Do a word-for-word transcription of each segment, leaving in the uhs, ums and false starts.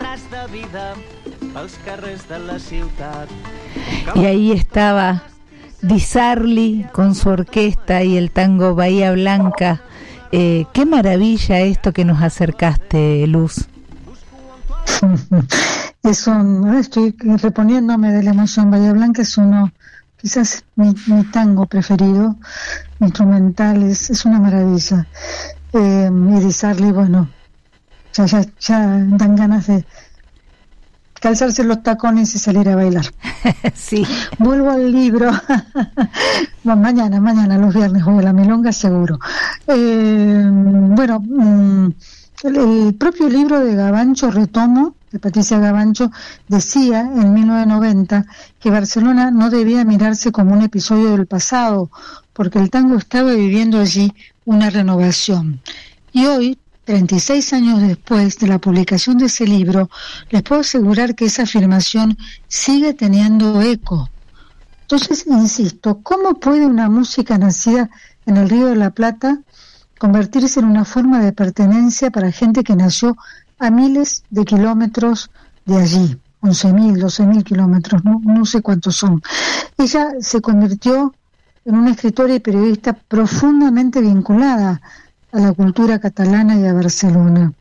Y ahí estaba Di Sarli con su orquesta y el tango Bahía Blanca. Eh, qué maravilla esto que nos acercaste, Luz. Es un, estoy reponiéndome de la emoción. Bahía Blanca es uno, quizás mi, mi tango preferido, instrumental, es, es una maravilla. Eh, y Di Sarli, bueno, ya, ya, ya dan ganas de calzarse los tacones y salir a bailar. Sí. Vuelvo al libro. Bueno, mañana, mañana, los viernes voy a la milonga seguro. Eh, bueno, mm, el, el propio libro de Gavancho, Retomo, de Patricia Gavancho, decía en mil novecientos noventa que Barcelona no debía mirarse como un episodio del pasado, porque el tango estaba viviendo allí una renovación. Y hoy, treinta y seis años después de la publicación de ese libro, les puedo asegurar que esa afirmación sigue teniendo eco. Entonces, insisto, ¿cómo puede una música nacida en el Río de la Plata convertirse en una forma de pertenencia para gente que nació a miles de kilómetros de allí? once mil, doce mil kilómetros, no, no sé cuántos son. Ella se convirtió en una escritora y periodista profundamente vinculada a la cultura catalana y a Barcelona.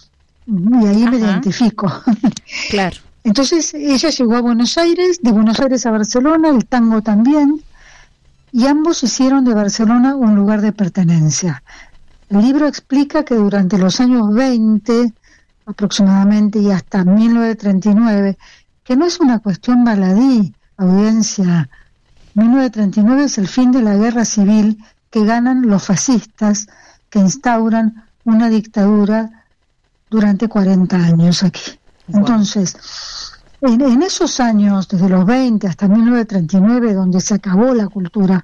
Y ahí Ajá. me identifico. Claro. Entonces ella llegó a Buenos Aires, de Buenos Aires a Barcelona, el tango también, y ambos hicieron de Barcelona un lugar de pertenencia. El libro explica que durante los años veinte aproximadamente y hasta mil novecientos treinta y nueve, que no es una cuestión baladí, audiencia, mil novecientos treinta y nueve es el fin de la guerra civil que ganan los fascistas, que instauran una dictadura durante cuarenta años aquí. Entonces, en, en esos años, desde los veinte hasta mil novecientos treinta y nueve, donde se acabó la cultura,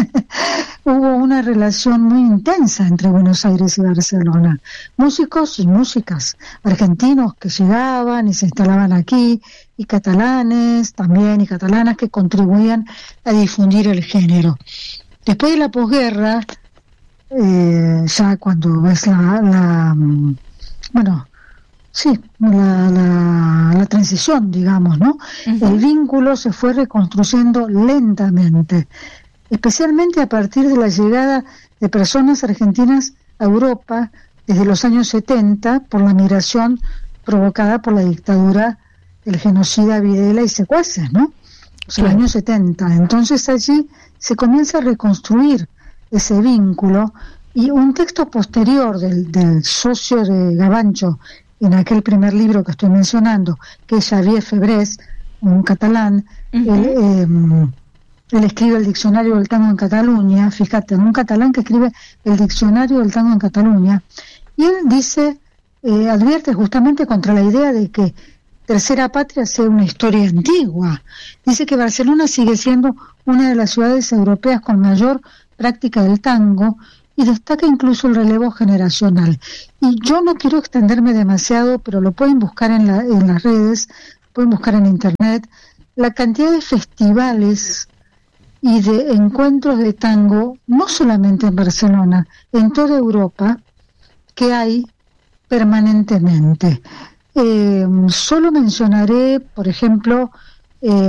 hubo una relación muy intensa entre Buenos Aires y Barcelona. Músicos y músicas, argentinos que llegaban y se instalaban aquí, y catalanes también, y catalanas que contribuían a difundir el género. Después de la posguerra, eh, ya cuando ves la, la bueno, sí, la, la, la transición, digamos, ¿no? Uh-huh. El vínculo se fue reconstruyendo lentamente, especialmente a partir de la llegada de personas argentinas a Europa desde los años setenta por la migración provocada por la dictadura del genocida Videla y secuaces, ¿no? O sea, los años setenta. Entonces allí se comienza a reconstruir ese vínculo, y un texto posterior del, del socio de Gavancho en aquel primer libro que estoy mencionando, que es Xavier Febrés, un catalán, uh-huh. él, eh, él escribe el diccionario del tango en Cataluña, fíjate, un catalán que escribe el diccionario del tango en Cataluña, y él dice, eh, advierte justamente contra la idea de que Tercera Patria sea una historia antigua. Dice que Barcelona sigue siendo una de las ciudades europeas con mayor práctica del tango, y destaca incluso el relevo generacional. Y yo no quiero extenderme demasiado, pero lo pueden buscar en, la, en las redes, pueden buscar en internet, la cantidad de festivales y de encuentros de tango, no solamente en Barcelona, en toda Europa, que hay permanentemente. Eh, solo mencionaré, por ejemplo, eh,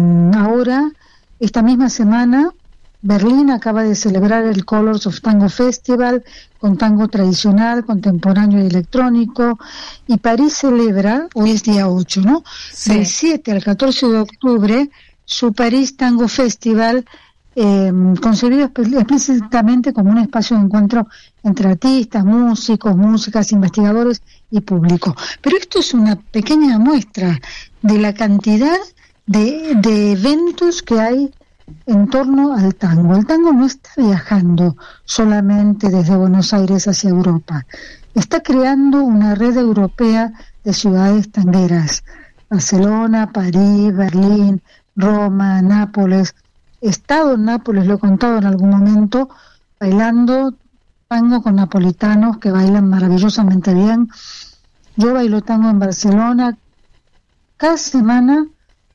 ahora, esta misma semana, Berlín acaba de celebrar el Colors of Tango Festival con tango tradicional, contemporáneo y electrónico, y París celebra, hoy es día ocho, ¿no? Sí. Del siete al catorce de octubre, su París Tango Festival, eh, concebido explícitamente como un espacio de encuentro entre artistas, músicos, músicas, investigadores y público. Pero esto es una pequeña muestra de la cantidad de, de eventos que hay en torno al tango. El tango no está viajando solamente desde Buenos Aires hacia Europa, está creando una red europea de ciudades tangueras: Barcelona, París, Berlín, Roma, Nápoles. He estado en Nápoles, lo he contado en algún momento, bailando tango con napolitanos que bailan maravillosamente bien. Yo bailo tango en Barcelona cada semana,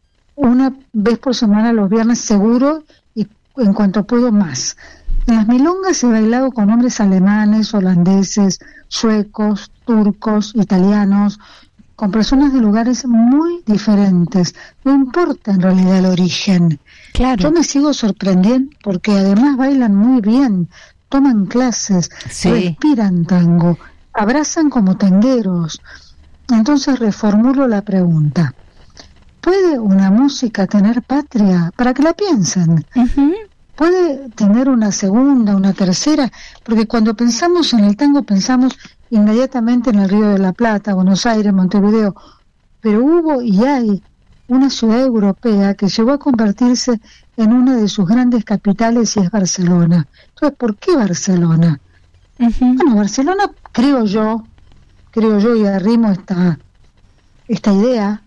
una vez por semana los viernes seguro, y en cuanto puedo más. En las milongas he bailado con hombres alemanes, holandeses, suecos, turcos, italianos, con personas de lugares muy diferentes. No importa en realidad el origen. Claro. Yo me sigo sorprendiendo porque además bailan muy bien, toman clases, sí. respiran tango, abrazan como tangueros. Entonces reformulo la pregunta. ¿Puede una música tener patria? Para que la piensen. Uh-huh. ¿Puede tener una segunda, una tercera? Porque cuando pensamos en el tango pensamos inmediatamente en el Río de la Plata, Buenos Aires, Montevideo, pero hubo y hay una ciudad europea que llegó a convertirse en una de sus grandes capitales y es Barcelona. Entonces, ¿por qué Barcelona? Uh-huh. Bueno, Barcelona, creo yo, creo yo y arrimo esta, esta idea,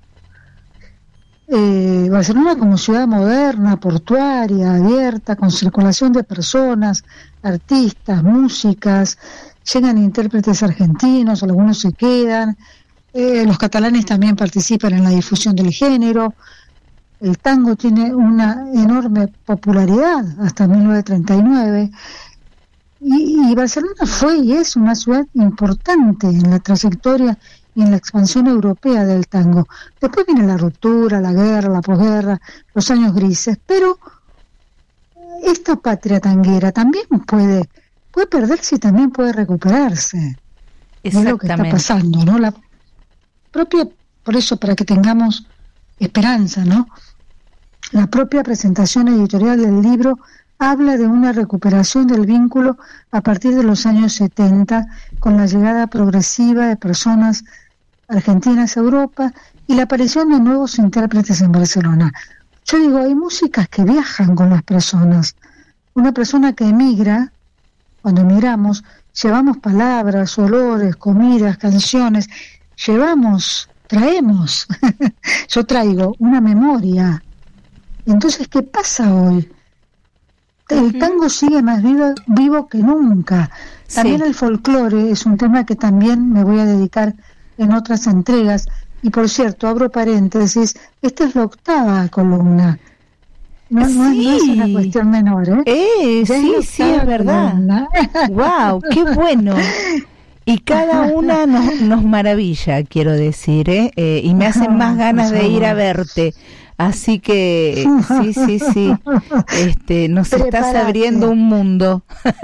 eh, Barcelona como ciudad moderna, portuaria, abierta, con circulación de personas, artistas, músicas, llegan intérpretes argentinos, algunos se quedan, eh, los catalanes también participan en la difusión del género, el tango tiene una enorme popularidad hasta mil novecientos treinta y nueve, y, y Barcelona fue y es una ciudad importante en la trayectoria y en la expansión europea del tango. Después viene la ruptura, la guerra, la posguerra, los años grises, pero esta patria tanguera también puede puede perderse y también puede recuperarse. Es lo que está pasando, ¿no? La propia, por eso, para que tengamos esperanza, ¿no? La propia presentación editorial del libro habla de una recuperación del vínculo a partir de los años setenta, con la llegada progresiva de personas argentinas a Europa y la aparición de nuevos intérpretes en Barcelona. Yo digo, hay músicas que viajan con las personas. Una persona que emigra, cuando emigramos, llevamos palabras, olores, comidas, canciones, llevamos, traemos, yo traigo una memoria. Entonces, ¿qué pasa hoy? El tango sigue más vivo, vivo que nunca. También sí. El folclore es un tema que también me voy a dedicar en otras entregas. Y por cierto, abro paréntesis, esta es la octava columna. No, sí. no, no es una cuestión menor, ¿eh? eh sí, es sí, es verdad. ¡Wow! ¡Qué bueno! Y cada una nos, nos maravilla, quiero decir, ¿eh? eh y me hacen más ganas de ir a verte. Así que, sí, sí, sí, este, nos Preparate. Estás abriendo un mundo.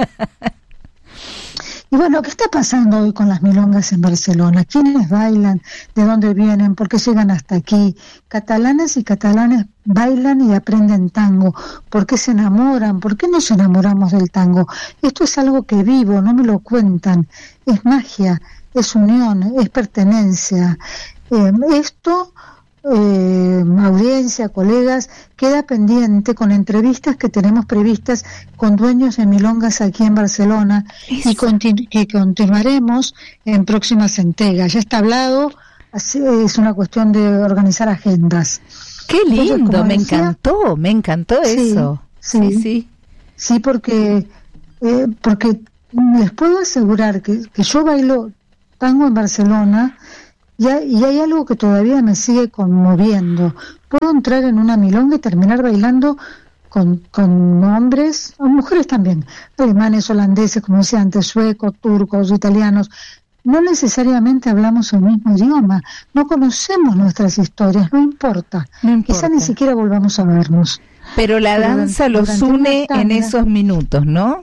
Y bueno, ¿qué está pasando hoy con las milongas en Barcelona? ¿Quiénes bailan? ¿De dónde vienen? ¿Por qué llegan hasta aquí? Catalanes y catalanes bailan y aprenden tango. ¿Por qué se enamoran? ¿Por qué nos enamoramos del tango? Esto es algo que vivo, no me lo cuentan. Es magia, es unión, es pertenencia. Eh, esto... Eh, audiencia, colegas, queda pendiente con entrevistas que tenemos previstas con dueños de milongas aquí en Barcelona. Eso. y continu- que continuaremos en próximas entregas. Ya está hablado, así es una cuestión de organizar agendas. Qué lindo, Entonces, me decía, encantó, me encantó sí, eso. Sí, sí, sí, sí, porque eh, porque les puedo asegurar que, que yo bailo tango en Barcelona. Y hay, y hay algo que todavía me sigue conmoviendo. Puedo entrar en una milonga y terminar bailando con, con hombres, o mujeres también, alemanes, holandeses, como decía antes, suecos, turcos, italianos. No necesariamente hablamos el mismo idioma, no conocemos nuestras historias, no importa. No importa. Quizá ni siquiera volvamos a vernos. Pero la Pero danza durante, los une en esos minutos, ¿no?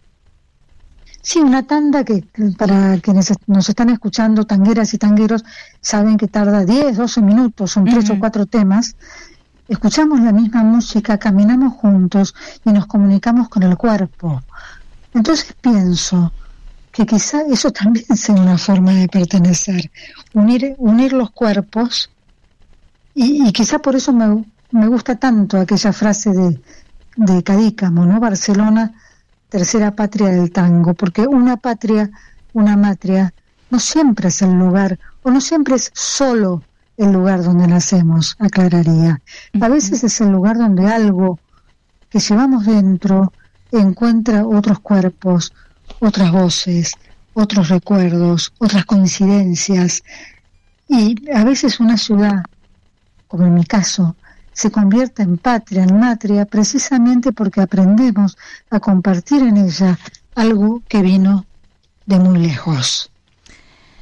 Sí, una tanda que para quienes nos están escuchando, tangueras y tangueros, saben que tarda diez, doce minutos, son tres uh-huh. o cuatro temas. Escuchamos la misma música, caminamos juntos y nos comunicamos con el cuerpo. Entonces pienso que quizá eso también sea una forma de pertenecer, unir unir los cuerpos, y, y quizá por eso me, me gusta tanto aquella frase de, de Cadícamo, ¿no? Barcelona, tercera patria del tango, porque una patria, una matria, no siempre es el lugar, o no siempre es solo el lugar donde nacemos, aclararía. A veces es el lugar donde algo que llevamos dentro encuentra otros cuerpos, otras voces, otros recuerdos, otras coincidencias. Y a veces una ciudad, como en mi caso, se convierte en patria, en matria, precisamente porque aprendemos a compartir en ella algo que vino de muy lejos.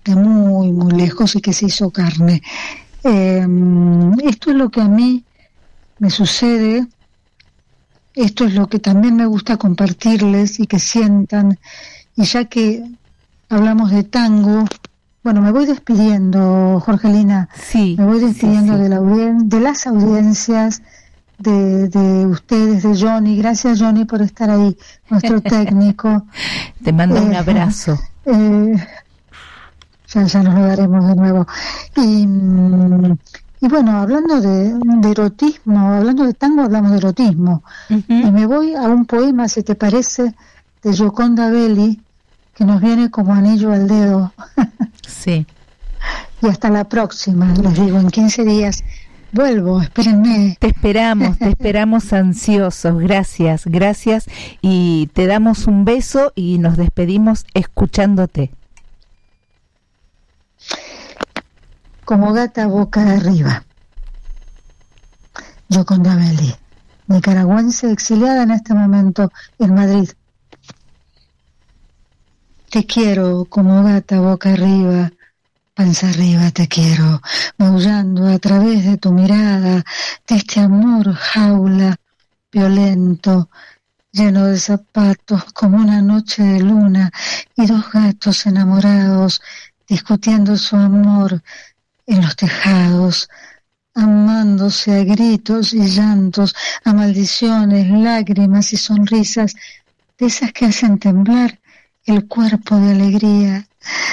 de muy, muy lejos y que se hizo carne. Eh, esto es lo que a mí me sucede, esto es lo que también me gusta compartirles y que sientan, y ya que hablamos de tango, bueno, me voy despidiendo, Jorgelina, sí, me voy despidiendo sí, sí. De, la audien- de las audiencias, de, de ustedes, de Johnny. Gracias, Johnny, por estar ahí, nuestro técnico. Te mando eh, un abrazo. Eh, ya, ya nos lo daremos de nuevo. Y, y bueno, hablando de, de erotismo, hablando de tango, hablamos de erotismo. Uh-huh. Y me voy a un poema, si te parece, de Gioconda Belli, que nos viene como anillo al dedo. Sí. Y hasta la próxima, les digo, en quince días vuelvo, espérenme. Te esperamos, te esperamos ansiosos. Gracias, gracias. Y te damos un beso y nos despedimos escuchándote. Como gata boca arriba. Gioconda Belli, nicaragüense exiliada en este momento en Madrid. Te quiero como gata boca arriba, panza arriba te quiero, maullando a través de tu mirada, de este amor jaula, violento, lleno de zapatos como una noche de luna y dos gatos enamorados discutiendo su amor en los tejados, amándose a gritos y llantos, a maldiciones, lágrimas y sonrisas, de esas que hacen temblar el cuerpo de alegría.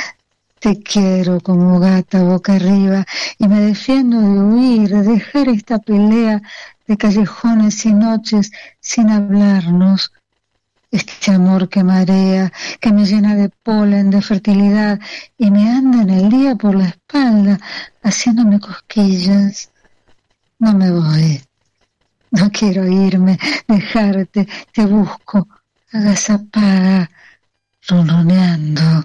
Te quiero como gata boca arriba y me defiendo de huir, de dejar esta pelea de callejones y noches sin hablarnos. Este amor que marea, que me llena de polen, de fertilidad y me anda en el día por la espalda haciéndome cosquillas. No me voy, no quiero irme, dejarte, te busco, agazapada, ronroneando.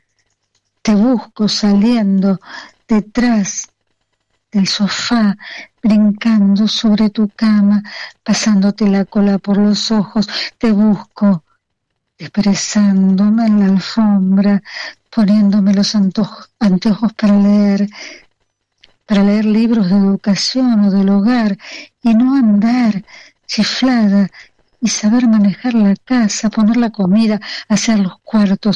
Te busco saliendo detrás del sofá, brincando sobre tu cama, pasándote la cola por los ojos. Te busco, expresándome en la alfombra, poniéndome los antojos, anteojos para leer, para leer libros de educación o del hogar y no andar chiflada y saber manejar la casa, poner la comida, hacer los cuartos,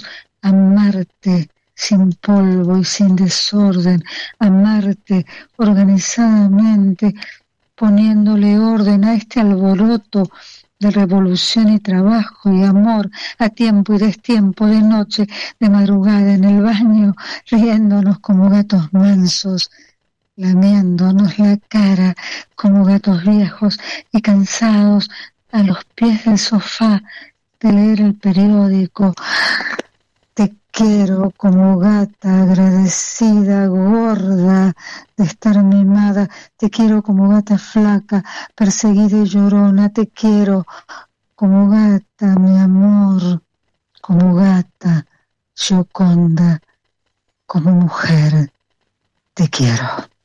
amarte sin polvo y sin desorden, amarte organizadamente, poniéndole orden a este alboroto de revolución y trabajo y amor, a tiempo y destiempo, de noche, de madrugada, en el baño, riéndonos como gatos mansos, lamiéndonos la cara como gatos viejos y cansados a los pies del sofá de leer el periódico. Te quiero como gata agradecida, gorda de estar mimada. Te quiero como gata flaca, perseguida y llorona. Te quiero como gata, mi amor, como gata, Gioconda, como mujer. Te quiero.